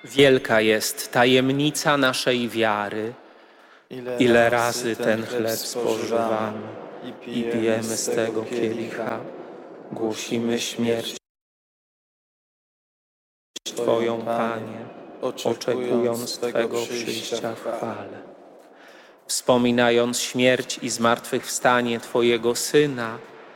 Wielka jest tajemnica naszej wiary. Ile razy ten chleb spożywamy i pijemy z tego kielicha, głosimy śmierć Twoją, Panie, oczekując Twego przyjścia w chwale. Wspominając śmierć i zmartwychwstanie Twojego Syna,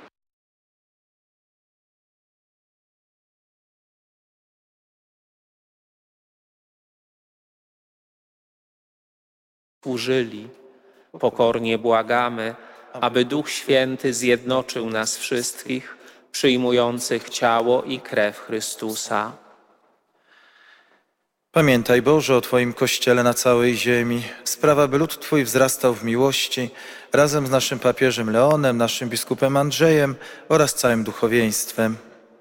służyli, pokornie błagamy, aby Duch Święty zjednoczył nas wszystkich, przyjmujących ciało i krew Chrystusa. Pamiętaj, Boże, o Twoim Kościele na całej ziemi. Sprawa, by lud Twój wzrastał w miłości, razem z naszym papieżem Leonem, naszym biskupem Andrzejem oraz całym duchowieństwem.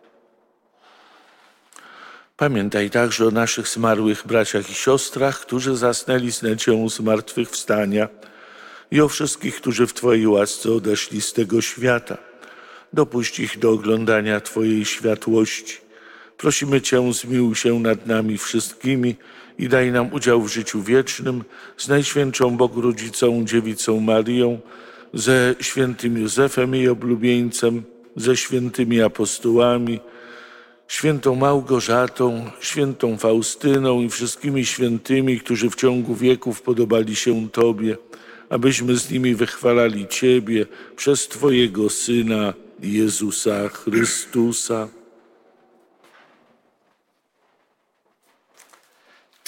Pamiętaj także o naszych zmarłych braciach i siostrach, którzy zasnęli z nadzieją zmartwychwstania, i o wszystkich, którzy w Twojej łasce odeszli z tego świata. Dopuść ich do oglądania Twojej światłości. Prosimy Cię, zmiłuj się nad nami wszystkimi i daj nam udział w życiu wiecznym z Najświętszą Bogu Rodzicą, Dziewicą Marią, ze świętym Józefem jej oblubieńcem, ze świętymi apostołami, świętą Małgorzatą, świętą Faustyną i wszystkimi świętymi, którzy w ciągu wieków podobali się Tobie, abyśmy z nimi wychwalali Ciebie przez Twojego Syna, Jezusa Chrystusa.